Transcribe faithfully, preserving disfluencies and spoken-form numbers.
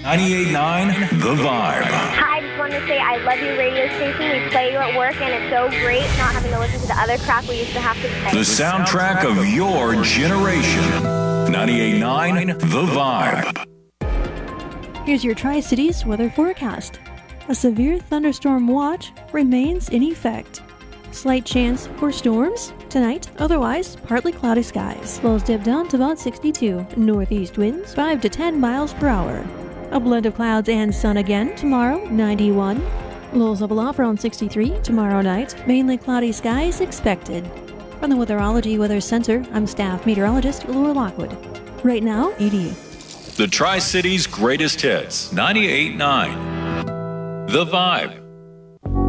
ninety-eight point nine The Vibe. Hi, I just wanted to say I love your radio station. We play you at work, and it's so great not having to listen to the other crap we used to have to play. The soundtrack of your generation. ninety-eight point nine The Vibe. Here's your Tri-Cities weather forecast. A severe thunderstorm watch remains in effect. Slight chance for storms tonight, otherwise partly cloudy skies. Lows dip down to about sixty-two. Northeast winds five to ten miles per hour. A blend of clouds and sun again tomorrow, ninety-one. Lows level off around sixty-three tomorrow night. Mainly cloudy skies expected. From the Weatherology Weather Center, I'm staff meteorologist Laura Lockwood. Right now, eighty. The Tri-Cities greatest hits. ninety-eight point nine The Vibe.